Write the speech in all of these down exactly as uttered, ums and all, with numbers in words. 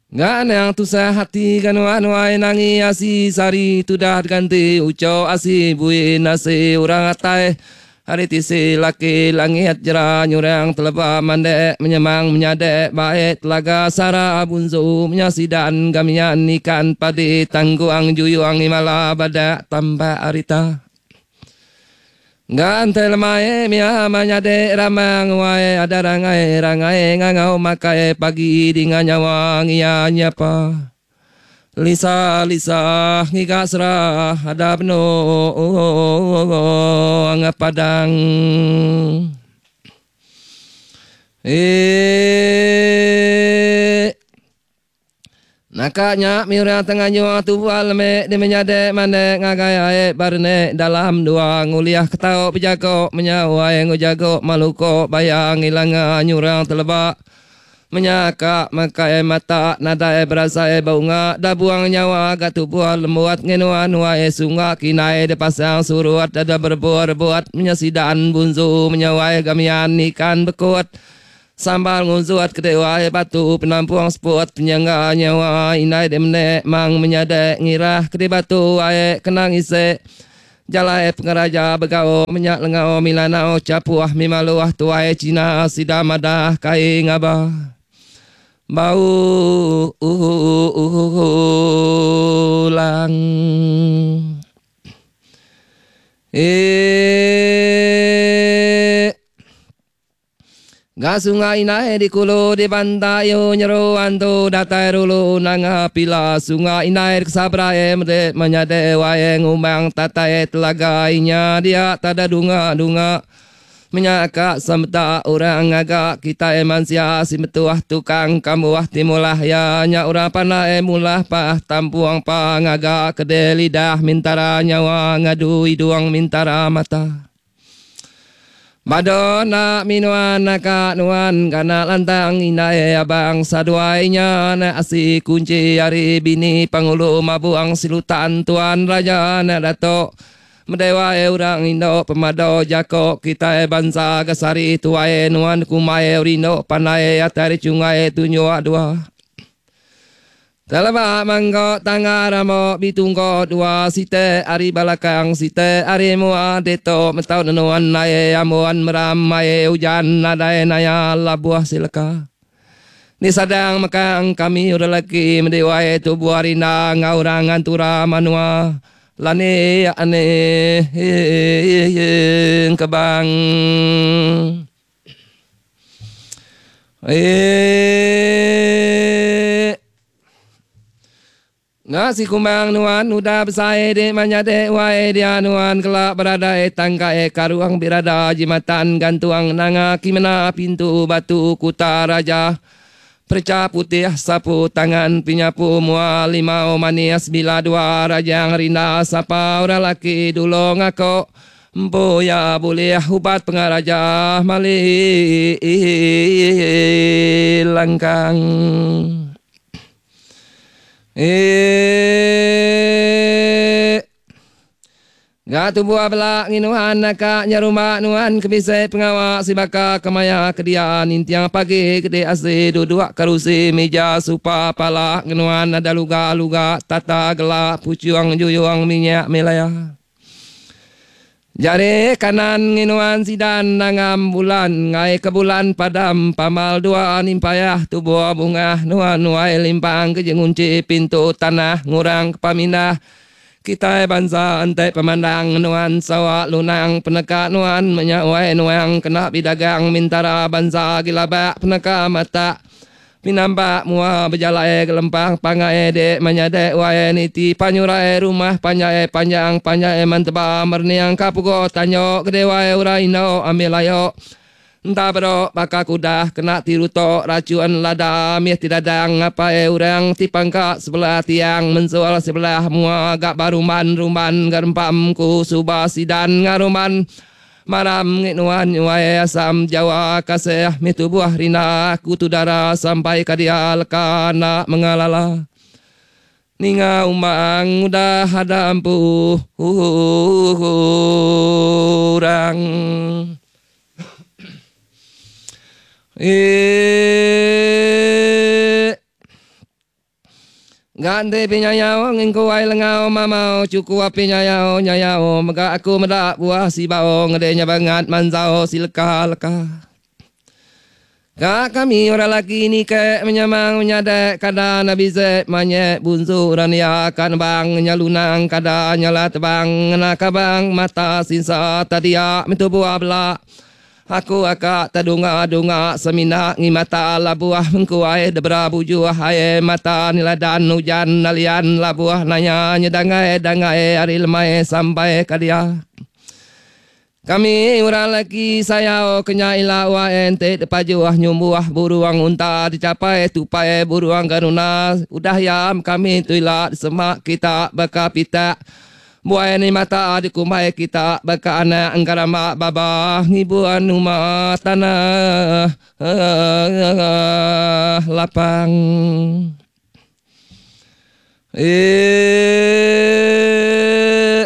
Ngan yang tusah hati kanuan wai nangi asi sari tudah ganti uco asi bui nasi orang atai hari tisi laki langit jera nyurang teleba mandek menyemang menyadek baik telaga sara bunzu menyasidan gamian ikan padi tangguang juyuang imala badak tambah arita. Gantel mae mia manyade ramang wae ada rangai rangai ngangau makai pagi dengan nyawang ia nyapa lisa lisa ngiga serah ada beno angap padang eh nakanya miura tengah nyua tuwal me di menyade mande ngagai ae barne dalam dua nguliah ketau pejago menyawa yang ngujago maluko bayang ilanga nyurang telebak menyaka makai mata nada e berasa e baunga da buang nyawa gatu buah lembuat ngenuan wae sunga kinai de pasang suruat ada berbuat-buat menyasidan bunzu menyawa e gamian ikan bekut sambal nguzuat kedewa batu penampung spot penyangga nyawa inai demne mang menyadek ngirah kede batu ae kenang ise jalai pengaraja begao menyak lengao milanao capuah mimaluah tuai cina sidamadah kai ngabah bau ulang eh Gasungai nae di kulo di pantai nyero anto datai rulu nanga pila sungai nae kesabrae mede menyade wae ngumang tatai telagainya dia tada dunga dunga menyaka samta orang agak kita emansia si metuah tukang kamuah timulah ya nya ura panae mulah pah tampuang pa ngaga kede lidah mintara nyawa ngadu iduang mintara mata Madonna minuan naka nuan kana lantang inae abang saduainya na asi kunci ari bini pangulu mabuang silutan tuan raja na dato medewa urang indo pemado jako kita e bangsa gasari tuae nuan kumae urindo panae atari cungae tunyo dua Talaba manggo tangaramo bitunggo dua site ari balakang site ari mua deto metau nuan nae amuan meram mae hujan nadae naya labuah silaka ni sadang makang kami udah lagi mendewae tu buarina ngaurang antura manua lane ane kebang eh Nasi kumbang nuan udah besai de manyade wae dia nuan kelak berada e tangga e karuang berada jimatan gantuang nanga kimena pintu batu kuta raja perca putih sapu tangan pinyapu mua limau manis bila dua rajang rinda sapa ora laki dulu ngako empo ya boleh ubat pengaraja mali langkang Eh Gatu buah belak nginuhan naka nyaruma nuan kebise pengawa si baka kemaya kedian intiang pagi gede ase duduk karusi meja supa pala nginuhan ada luga-luga tata gelap pucuang juyuang minyak melaya Jari kanan nginuan sidan nangam bulan ngai ke bulan padam pamal dua nimpayah tubuh bunga nuan nuai limpang ke jengunci pintu tanah ngurang kepamindah kita bangsa antai pemandang nuan sawak lunang peneka nuan menyawai nuang kena bidagang mintara bangsa gilabak peneka mata Minampak mua berjalai gelempang pangai dek menyadek wae niti panyurai rumah panjai panjang panjai manteba merniang kapugo tanyo gede wae uraino ambil ayo entah bro baka kudah kena tiruto racuan lada mie tidak dang apa e urang tipangka sebelah tiang mensual sebelah mua agak baruman ruman garempamku subasidan ngaruman Maram nginuan wae asam Jawa kasih mitu buah rina kutudara sampai kadia lekana mengalala ninga umbang udah ada ampu urang eh Gante pinyayao ngingku ai lengau mamau cuku api nyayao nyayao mega aku medak buah si bao ngedenya banget manzao sileka leka. Kak kami orang laki ni ke menyamang menyadek kada nabi zet manyek bunzu rania kan bang nyalunang kada nyala tebang nak bang mata sinsa tadia mitu buah belak. Aku akak tadunga-dunga semina ngimata labuah mengkuai debra buju hai mata niladan hujan nalian labuah nanya nyedangai dangai hari lemai sampai kadia. Kami orang laki saya kenya ila wa ente depajuah nyumbuah buruang unta dicapai tupai buruang garuna udah yam kami tuilat semak kita baka pita. Buai ni mata di kumai kita baka anak angkara mak baba ngibuan rumah tanah uh, lapang. Eh,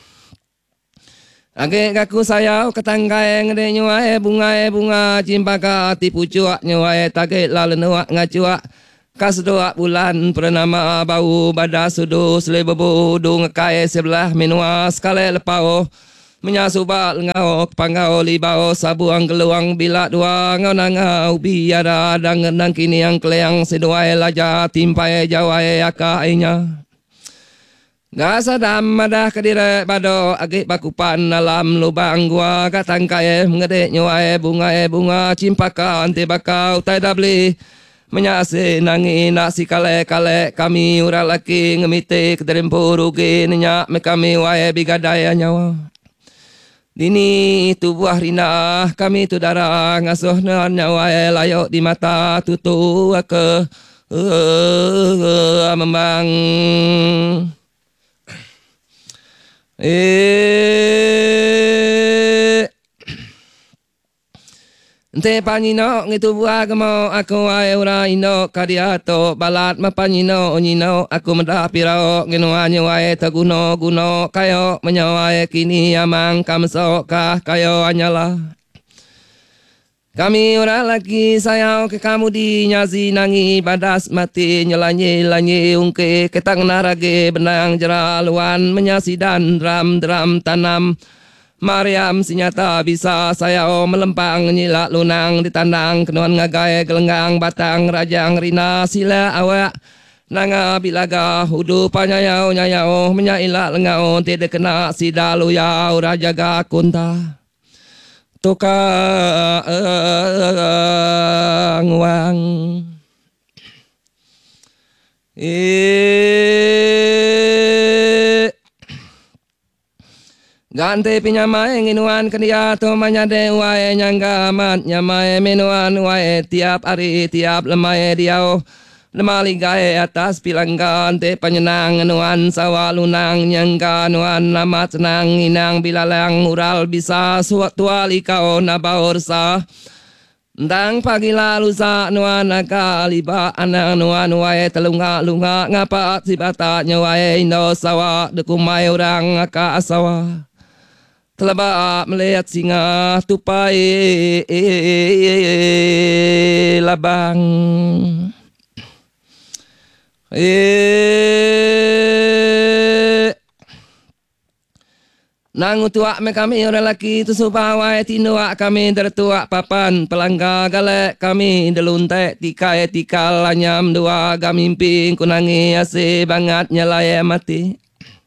Age kaku sayau ketangkai ngede nyuai bunga bunga cimpaka tipu cuak nyuai tage lalu nuak ngacuak. Kas doa bulan pernama bau badas sudu selebebu du ngekai sebelah menua sekali lepau menyasubat ngau pangau libau sabuang geluang bila dua ngau nangau biara dangenang kini yang keleang seduai laja timpai jawai akainya. Gasa dam madah kedire bado agik bakupan dalam lubang gua katangkai ngedek nyuai bunga bunga cimpaka ante bakau tai dabli. Menyase nangi nasi kale kale kami ura laki ngemite kederempu rugi nenyak me kami wae bigadaya nyawa. Dini itu buah rina kami tu darah ngasuh nan nyawa layok di mata tutu ke uh, memang eh Ente panino ngitu buah gemo aku ai ura ino kadiato balat mapanino onyino aku mendah pirao ngenu anyu ai taguno guno kayo menyawae kini amang kamso kah kayo anyala. Kami ura laki sayau ke kamu di nyazi nangi badas mati nyelanyi lanyi ungke ketang narage benang jeraluan menyasi dan dram dram tanam. Mariam sinyata bisa saya oh melempang nyilak lunang ditandang kenuan ngagai gelenggang batang rajang rina sila awak nanga bilaga hudu panyayau nyayau menyailak lengau tidak kena sidalu yau rajaga kunta tuka nguang eh Gante pinyamai nginuan kendia tu manyade wae nyangga amat nyamai minuan wae tiap hari tiap lemai diau lemali gae atas pilanggan te penyenang nuan sawa lunang nyangga nuan amat senang inang bilalang ural bisa suatu ali kau nabaursa Ndang pagi lalu sa nuan nakaliba anang nuan wae telunga lunga ngapa sibatanya wae indo sawa dekumai orang aka asawa Telabak melihat singa tupai labang. Eh, Nang tuak me kami orang laki tu supawai tinuak kami tertuak papan pelangga galek kami deluntek tikai tikal anyam dua gamimpi kunangi ase bangat nyalaya mati.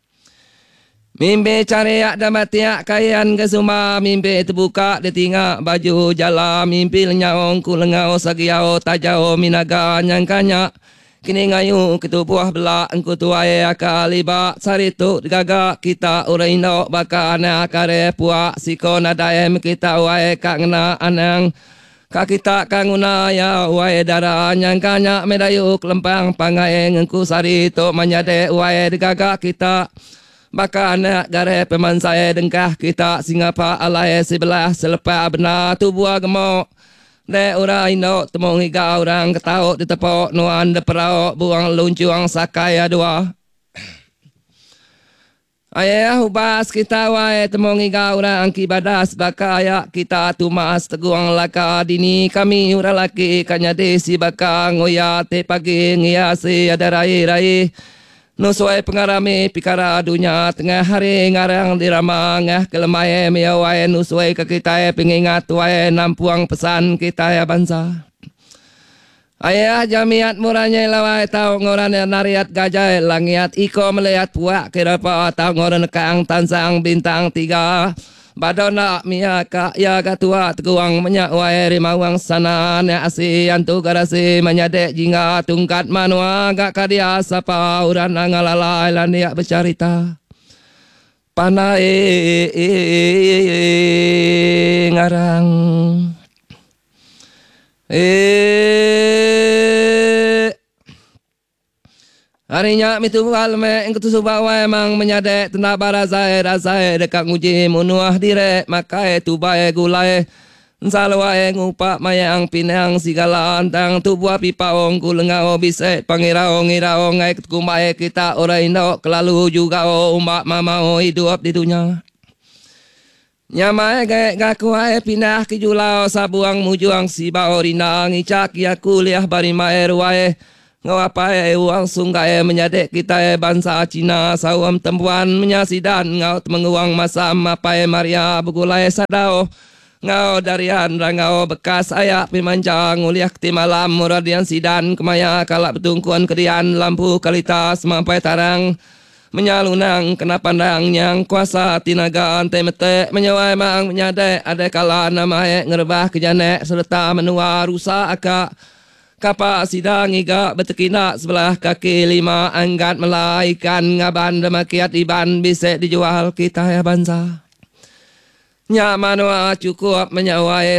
Mimpi cariak dan matiak kayan ke sumba mimpi terbuka ditingak baju jala mimpi lenyaong ku lengau sagiau tajau minaga nyangkanya kini ngayu ketu buah belak engku tuai akaliba saritu gagak kita urai indok baka anak kare puak sikon adaem kita wae kak ngena anang kak kita kanguna ya wae darah nyangkanya medayuk lempang pangaeng engku saritu menyade wae gagak kita Baka anak gare peman saya dengkah kita singapa alai sebelah selepas benar tu buah gemuk. De ura ino temong higa orang ketau di tepok nuan de perau buang luncuang sakai dua. Ayah ubas kita wae temongi gaurang kibadas baka ayak kita tumas teguang laka dini kami ura laki kanya desi baka ngoya te pagi ngiasi ada rai-rai nusuai pengarami pikara dunia tengah hari ngarang dirama ngah kelemaye mia wae nusuai ke kita pengingat wae nampuang pesan kita ya bangsa. Ayah jamiat muranya lawai tau ngoran nariat gajah langiat iko melihat puak kira pa tau ngoran kang tansang bintang tiga badona mia ka ya katua teguang menyak wae rimawang sana ne asian tu garasi menyadek jingga tungkat manua gak kadia sapa uran ngalalai lan dia bercerita panai ngarang Eh harinya mitu alme engkutu subawa emang menyadek tenda barazae razae dekat nguji munuah direk makai tu bae gulai salwae ngupak mayang pinang sigala antang tu buah pipa ong kulengau bisek pangirao ngirao ngai kumae kita ora indo kelalu juga o umak mama o hidup di dunia. Nyamai gak gaku ae pindah ke julau sabuang mujuang si baorina ngicak ya kuliah bari maer wae ngawapai uang sunggai menyadek kita e bangsa Cina sawam tempuan menyasidan ngau menguang masam mapai Maria begulai sadao ngau darian rangau bekas ayak pimanjang uliak ti malam muradian sidan kemaya kalak betungkuan kedian lampu kalitas sampai tarang menyalunang kena pandang yang kuasa tinaga ante mete menyawai mang menyadek ada kala nama ngerebah kejanek serta menua rusak akak kapa sidang iga betekina sebelah kaki lima anggat melaikan ngaban demakiat iban bisek dijual kita ya bangsa nya manua cukup menyawai